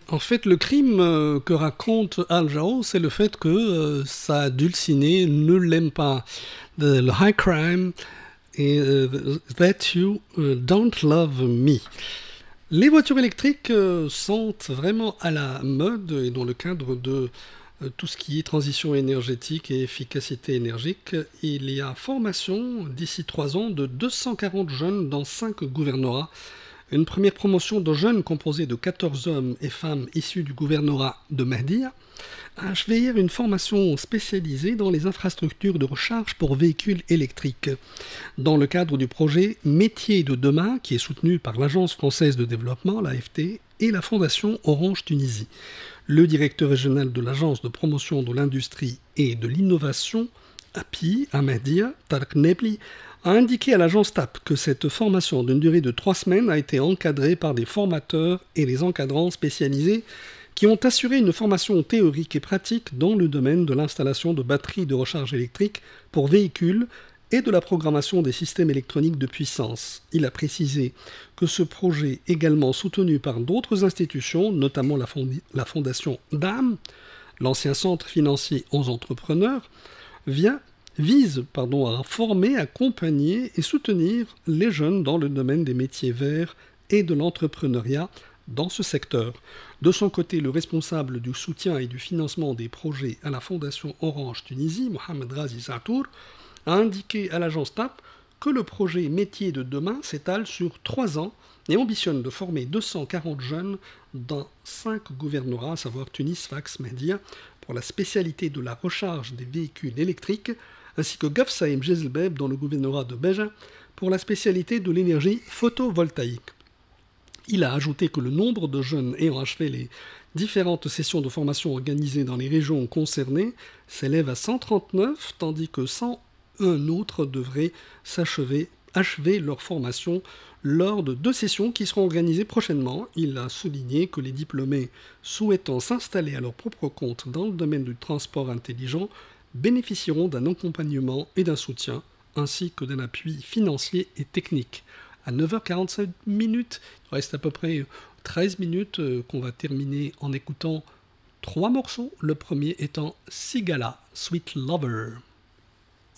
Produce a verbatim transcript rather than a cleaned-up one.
En fait, le crime euh, que raconte Al-Jao, c'est le fait que euh, sa dulcinée ne l'aime pas. The, le high crime est euh, that you euh, don't love me. Les voitures électriques euh, sont vraiment à la mode et dans le cadre de euh, tout ce qui est transition énergétique et efficacité énergique, il y a formation d'ici trois ans de deux cent quarante jeunes dans cinq gouvernorats. Une première promotion de jeunes composée de quatorze hommes et femmes issus du gouvernorat de Mahdia a achevé hier une formation spécialisée dans les infrastructures de recharge pour véhicules électriques, dans le cadre du projet Métiers de demain qui est soutenu par l'Agence française de développement, l'A F T, et la Fondation Orange Tunisie. Le directeur régional de l'Agence de promotion de l'industrie et de l'innovation, A P I, à Mahdia, Tarek Nebli, a indiqué à l'agence T A P que cette formation d'une durée de trois semaines a été encadrée par des formateurs et des encadrants spécialisés qui ont assuré une formation théorique et pratique dans le domaine de l'installation de batteries de recharge électrique pour véhicules et de la programmation des systèmes électroniques de puissance. Il a précisé que ce projet, également soutenu par d'autres institutions, notamment la, fondi- la fondation D A M, l'ancien centre financier aux entrepreneurs, vient vise pardon, à former, accompagner et soutenir les jeunes dans le domaine des métiers verts et de l'entrepreneuriat dans ce secteur. De son côté, le responsable du soutien et du financement des projets à la Fondation Orange Tunisie, Mohamed Razi Zatour, a indiqué à l'agence T A P que le projet Métiers de demain s'étale sur trois ans et ambitionne de former deux cent quarante jeunes dans cinq gouvernorats, à savoir Tunis, Sfax, Mahdia, pour la spécialité de la recharge des véhicules électriques, ainsi que Gafsaïm Jezelbeb dans le gouvernorat de Béja pour la spécialité de l'énergie photovoltaïque. Il a ajouté que le nombre de jeunes ayant achevé les différentes sessions de formation organisées dans les régions concernées s'élève à cent trente-neuf, tandis que cent un autres devraient s'achever achever leur formation lors de deux sessions qui seront organisées prochainement. Il a souligné que les diplômés souhaitant s'installer à leur propre compte dans le domaine du transport intelligent bénéficieront d'un accompagnement et d'un soutien, ainsi que d'un appui financier et technique. À neuf heures quarante-sept minutes, il reste à peu près treize minutes euh, qu'on va terminer en écoutant trois morceaux, le premier étant Sigala, Sweet Lover.